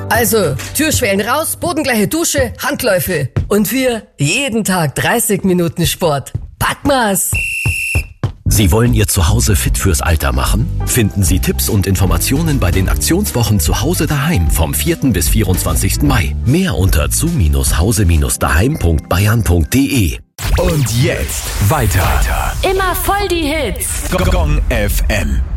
Also, Türschwellen raus, bodengleiche Dusche, Handläufe. Und wir jeden Tag 30 Minuten Sport. Packmas! Sie wollen Ihr Zuhause fit fürs Alter machen? Finden Sie Tipps und Informationen bei den Aktionswochen Zuhause daheim vom 4. bis 24. Mai. Mehr unter zu-hause-daheim.bayern.de. Und jetzt weiter. Immer voll die Hits. Gong FM.